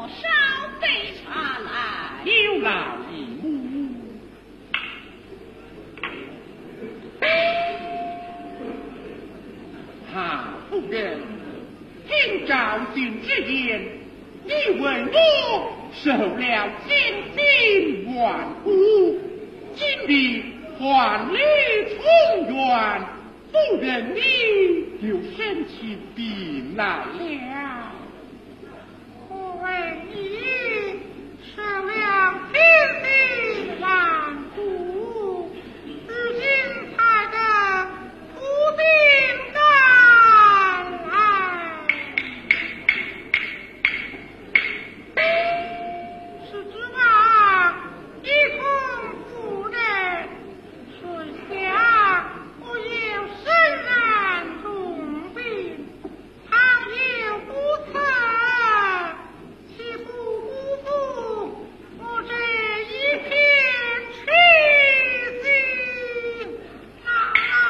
烧杯茶来。 有劳一幕。夫人，听赵君之言，你为我受了千辛万苦，今日还礼重圆，夫人你就身起病来了。 为你